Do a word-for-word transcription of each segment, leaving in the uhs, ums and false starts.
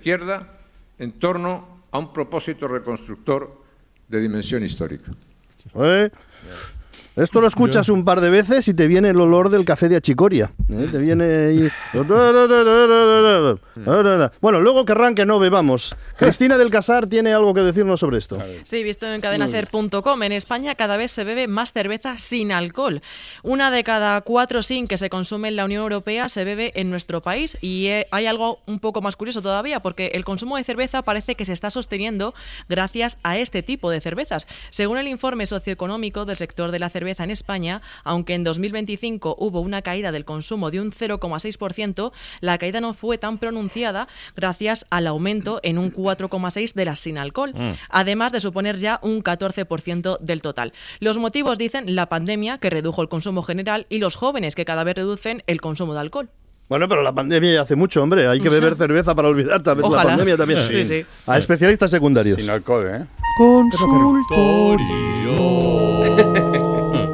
izquierda en torno a un propósito reconstructor de dimensión histórica. ¿Eh? Esto lo escuchas un par de veces y te viene el olor del café de achicoria. ¿eh? Te viene ahí... Bueno, luego querrán que no bebamos. Cristina del Casar tiene algo que decirnos sobre esto. Sí, visto en cadena ser punto com, en España cada vez se bebe más cerveza sin alcohol. Una de cada cuatro sin que se consume en la Unión Europea se bebe en nuestro país. Y eh, hay algo un poco más curioso todavía, porque el consumo de cerveza parece que se está sosteniendo gracias a este tipo de cervezas. Según el informe socioeconómico del sector de la cerveza en España, aunque en dos mil veinticinco hubo una caída del consumo de un cero coma seis por ciento, la caída no fue tan pronunciada gracias al aumento en un cuatro coma seis por ciento de las sin alcohol, mm. además de suponer ya un catorce por ciento del total. Los motivos, dicen, la pandemia, que redujo el consumo general, y los jóvenes, que cada vez reducen el consumo de alcohol. Bueno, pero la pandemia ya hace mucho, hombre. Hay que beber cerveza para olvidar también la pandemia también. Sí, sí. A especialistas secundarios. Sin alcohol, ¿eh? Consultorio.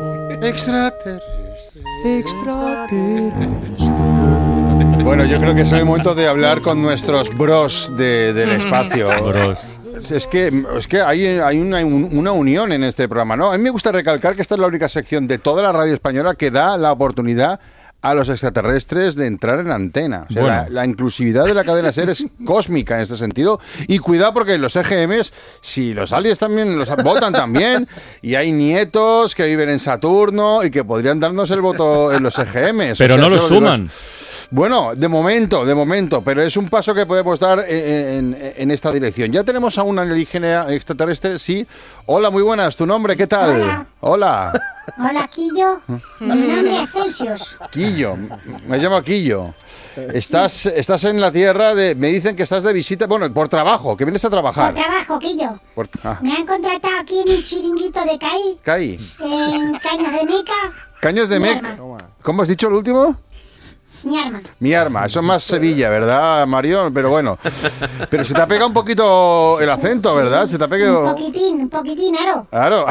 Extraterrestre. Extraterrestre. Bueno, yo creo que es el momento de hablar con nuestros bros de, del espacio. Bros. Es que, es que hay, hay una, una unión en este programa, ¿no? A mí me gusta recalcar que esta es la única sección de toda la radio española que da la oportunidad a los extraterrestres de entrar en antena. O sea, bueno. la, la inclusividad de la cadena SER es cósmica en este sentido. Y cuidado porque los E G Ms, si los aliens también los votan también, y hay nietos que viven en Saturno y que podrían darnos el voto en los E G Ms. Pero o sea, no los suman. Los... Bueno, de momento, de momento, pero es un paso que podemos dar en, en, en esta dirección. Ya tenemos a un alienígena extraterrestre, sí. Hola, muy buenas, ¿tu nombre? ¿Qué tal? Hola. Hola. Hola, Quillo. Mi nombre es Celsius. Quillo, me llamo Quillo. Estás, estás en la Tierra, de, me dicen que estás de visita, bueno, por trabajo, que vienes a trabajar. Por trabajo, Quillo. Por, ah. Me han contratado aquí en un chiringuito de Caí. Caí. En Caños de Meca. Caños de Meca. ¿Cómo has dicho el último? Mi arma. Mi arma, eso es más Sevilla, ¿verdad, Marión? Pero bueno, pero se te ha pegado un poquito el acento, ¿verdad? Se te ha pegado... Un poquitín, un poquitín, Aro. Claro.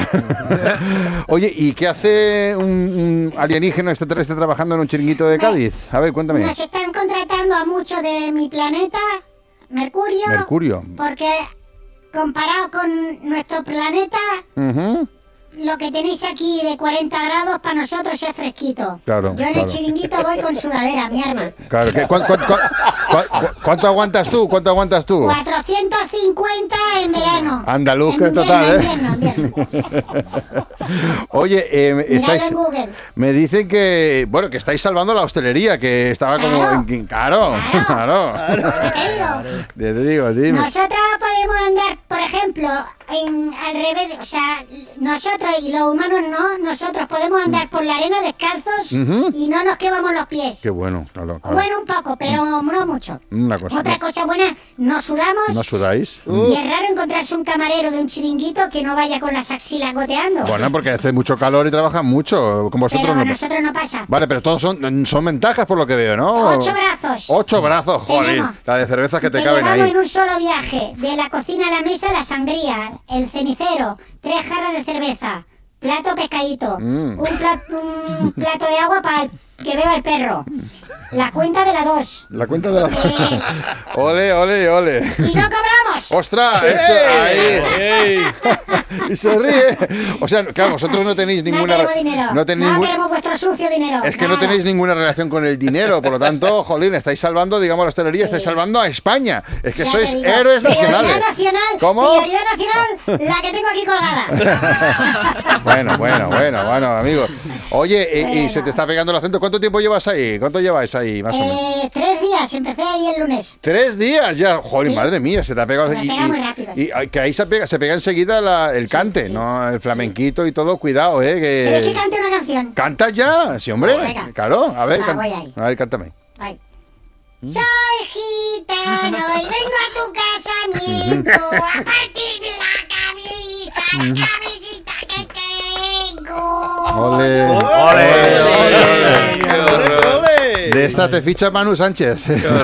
Oye, ¿y qué hace un, un alienígena extraterrestre trabajando en un chiringuito de Cádiz? A ver, cuéntame. Nos están contratando a muchos de mi planeta, Mercurio. Mercurio. Porque comparado con nuestro planeta... Uh-huh. Lo que tenéis aquí de cuarenta grados para nosotros es fresquito. Claro, Yo en claro. el chiringuito voy con sudadera, mi arma. Claro, ¿qué, cu- cu- cu- cu- ¿cuánto aguantas tú? ¿Cuánto aguantas tú? cuatrocientos cincuenta en verano. Andaluz, en que invierno, total, ¿eh? invierno, invierno. Oye, eh, estáis, en Google. me dicen que, bueno, que estáis salvando la hostelería, que estaba como... Claro. En, claro, claro. Claro. Te digo. Te digo, dime. Nosotros podemos andar, por ejemplo, en, al revés, o sea, nosotros y los humanos no, nosotros podemos andar por la arena descalzos Uh-huh. y no nos quemamos los pies. Qué bueno, claro, claro. Bueno, un poco, pero no mucho. Una cosa. Otra cosa buena, no sudamos. ¿No sudáis? Y es raro encontrarse un camarero de un chiringuito que no vaya con las axilas goteando. Bueno, porque hace mucho calor y trabajan mucho, con vosotros pero no. con nosotros no pasa. Vale, pero todos son, son ventajas por lo que veo, ¿no? Ocho brazos. Ocho brazos, joder. Tenemos. La de cervezas que te, Te caben llevamos ahí. en un solo viaje, de la cocina a la mesa, la sangría, el cenicero, tres jarras de cerveza, plato pescadito, Mm. un, plat- un plato de agua para que beba el perro, la cuenta de la dos. La cuenta de la... Eh. Ole, ole, ole. ¡Y no cobramos! ¡Ostras! Eso, ahí. ¡Ey! Y se ríe. O sea, claro, vosotros no tenéis No ninguna... queremos dinero, no tenéis no ningún- queremos vuestro sucio dinero. Es que no nada. tenéis ninguna relación con el dinero, por lo tanto, jolín, estáis salvando, digamos, la hostelería, Sí. estáis salvando a España. Es que Ya sois te digo. héroes Prioridad nacionales. nacional, ¿Cómo? Prioridad nacional, la que tengo aquí colgada. Bueno, bueno, bueno, bueno, amigo. Oye, y, y Bueno. se te está pegando el acento. ¿Cuánto tiempo llevas ahí? ¿Cuánto lleváis ahí, más o menos? Eh, tres días, empecé ahí el lunes. Tres días ya. Joder, Sí. madre mía, se te ha pegado. Me y, pega y- muy rápido. y- y que ahí se pega, se pega enseguida la- el cante, sí. ¿no? El flamenquito y todo. Cuidado, ¿eh? ¿Quieres que Que... cante una canción? ¿Cantas ya? Sí, hombre. Venga. Claro, a ver, Va, can- voy ahí. a ver, cántame. Ay. Soy gitano y vengo a tu casamiento a partirme la camisa, camisita que tengo. Ole. Ole, ole, ole, ole. De esta te ficha Manu Sánchez.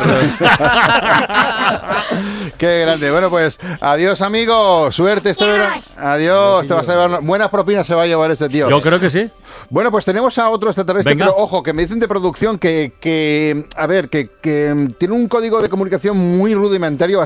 Qué grande. Bueno, pues adiós, amigo. Suerte este Adiós. verano. Adiós. Te vas a llevar buenas propinas, se va a llevar este tío. Yo creo que sí. Bueno, pues tenemos a otro extraterrestre, Venga. pero ojo, que me dicen de producción que, que a ver, que, que tiene un código de comunicación muy rudimentario,